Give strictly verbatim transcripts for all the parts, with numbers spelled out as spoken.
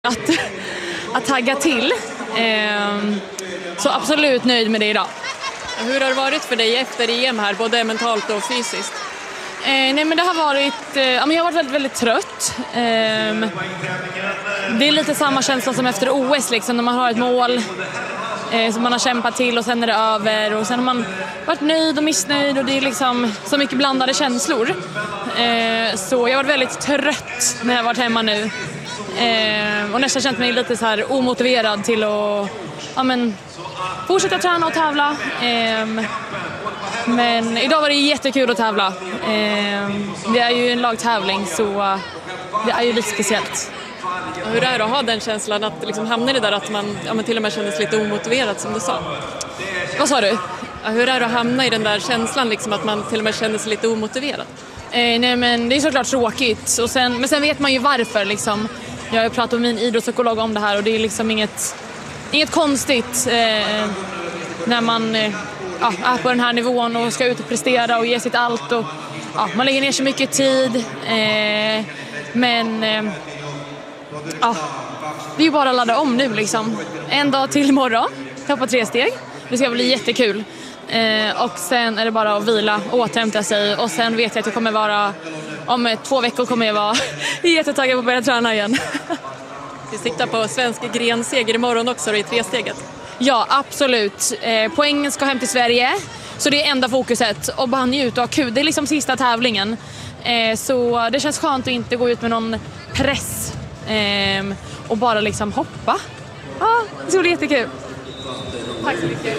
Att, att tagga till. Ehm, så absolut nöjd med det idag. Hur har det varit för dig efter E M här, både mentalt och fysiskt? Eh, nej men det har varit, eh, ja, men jag har varit väldigt, väldigt trött. Eh, det är lite samma känsla som efter O S liksom, när man har ett mål eh, som man har kämpat till och sen är det över och sen har man varit nöjd och missnöjd och det är liksom så mycket blandade känslor. Eh, så jag har varit väldigt trött när jag har varit hemma nu. Eh, och nästan känt mig lite så här omotiverad till att ja, men, fortsätta träna och tävla. Eh, men idag var det jättekul att tävla. Eh, det är ju en lagtävling så det är ju lite speciellt. Hur är det att ha den känslan att liksom hamna i det där att man ja, men till och med kändes lite omotiverad som du sa? Vad sa du? Ja, hur är det att hamna i den där känslan liksom att man till och med känner sig lite omotiverad? Eh, nej men det är såklart tråkigt. Och sen, men sen vet man ju varför liksom. Jag har ju pratat med min idrottspsykolog om det här och det är liksom inget, inget konstigt eh, när man eh, ja, är på den här nivån och ska ut och prestera och ge sitt allt. Och, ja, man lägger ner så mycket tid. Eh, men eh, ja, det är ju bara att ladda om nu liksom. En dag till imorgon, hoppa tre steg. Det ska bli jättekul. Eh, och sen är det bara att vila och återhämta sig. Och sen vet jag att jag kommer vara, om två veckor kommer jag vara jättetaggad på att börja träna igen. Vi siktar på svensk grenseger imorgon också i tresteget. Ja, absolut. Eh, poängen ska hem till Sverige. Så det är enda fokuset. Och bara njuta och ha kul. Det är liksom sista tävlingen. Eh, så det känns skönt att inte gå ut med någon press. Eh, och bara liksom hoppa. Ja, ah, det ska bli jättekul. Tack så mycket.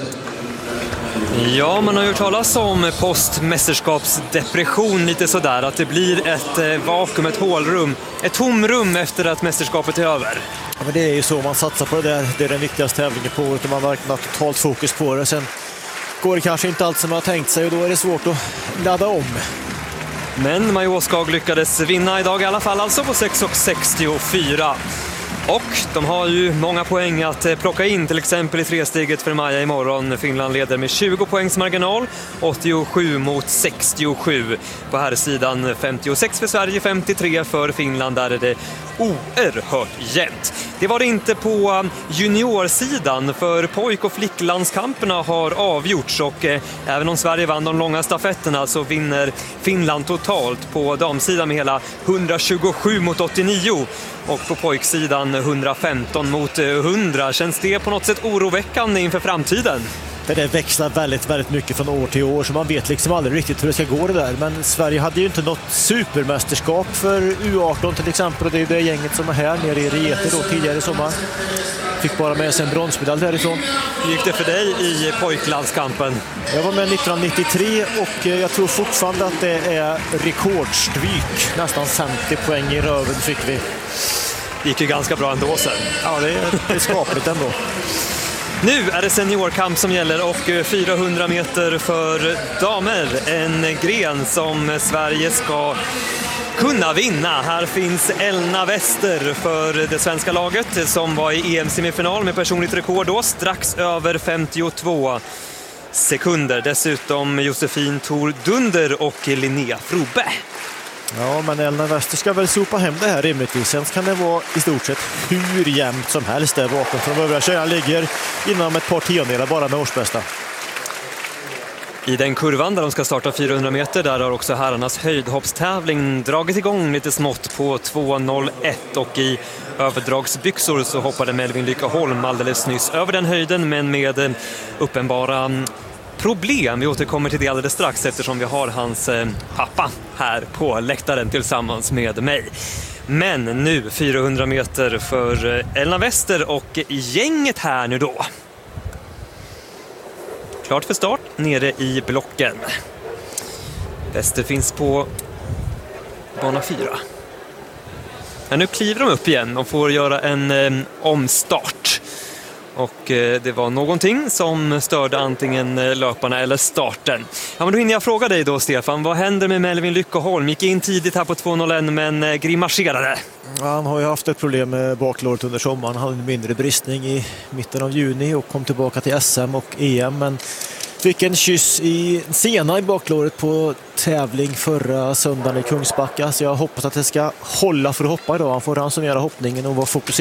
Ja, man har ju talat om postmästerskapsdepression lite sådär. Att det blir ett vakuum, ett hålrum, ett tomrum efter att mästerskapet är över. Ja, men det är ju så man satsar på det där. Det är den viktigaste tävlingen på året och man verkligen har totalt fokus på det. Sen går det kanske inte allt som man har tänkt sig och då är det svårt att ladda om. Men Maja Åskag lyckades vinna idag i alla fall, alltså på sex sextiofyra. Och de har ju många poäng att plocka in, till exempel i tresteget för Maja imorgon. Finland leder med tjugo poängs marginal, åttiosju mot sextiosju. På här sidan femtiosex för Sverige, femtiotre för Finland. Där är det oerhört jämnt. Det var det inte på juniorsidan, för pojk- och flicklandskamperna har avgjorts. Och eh, även om Sverige vann de långa stafetterna så vinner Finland totalt på damsidan med hela hundratjugosju mot åttionio. Och på pojksidan hundrafemton mot hundra. Känns det på något sätt oroväckande inför framtiden? Det där växlar väldigt, väldigt mycket från år till år så man vet liksom aldrig riktigt hur det ska gå det där. Men Sverige hade ju inte något supermästerskap för U arton till exempel och det är ju det gänget som är här nere i Riete då tidigare i sommar. Fick bara med sig en bronsmedalj därifrån. Hur gick det för dig i pojklandskampen? Jag var med nittonhundranittiotre och jag tror fortfarande att det är rekordstryk. Nästan femtio poäng i röven fick vi. Det gick ju ganska bra ändå sen. Ja, det är, det är skapligt ändå. Nu är det seniorkamp som gäller och fyrahundra meter för damer. En gren som Sverige ska kunna vinna. Här finns Elna Wester för det svenska laget som var i E M-semifinal med personligt rekord då, strax över femtiotvå sekunder. Dessutom Josefin Thor Dunder och Linnea Frobe. Ja, men Elna Wester ska väl sopa hem det här rimligtvis. Sen kan det vara i stort sett hur jämnt som helst där bakom. För de övriga tjejerna ligger inom ett par tiondelar bara med årsbästa. I den kurvan där de ska starta fyrahundra meter, där har också herrarnas höjdhoppstävling dragit igång lite smått på två noll ett. Och i överdragsbyxor så hoppade Melvin Lyckeholm alldeles nyss över den höjden, men med uppenbara problem. Vi återkommer till det alldeles strax eftersom vi har hans eh, pappa här på läktaren tillsammans med mig. Men nu fyrahundra meter för eh, Elna Wester och gänget här nu då. Klart för start nere i blocken. Wester finns på bana fyra. Ja, nu kliver de upp igen och får göra en eh, omstart. Och eh, det var någonting som störde antingen löparna eller starten. Ja, men då hinner jag fråga dig då, Stefan. Vad händer med Melvin Lyckeholm? Gick in tidigt här på två noll ett men eh, grimaserade. Ja, han har ju haft ett problem med baklåret under sommaren. Han hade en mindre bristning i mitten av juni och kom tillbaka till S M och E M. Men fick en kyss i sena i baklåret på tävling förra söndagen i Kungsbacka. Så jag hoppas att det ska hålla för att hoppa idag. Han får ransonera hoppningen och vara fokuserad.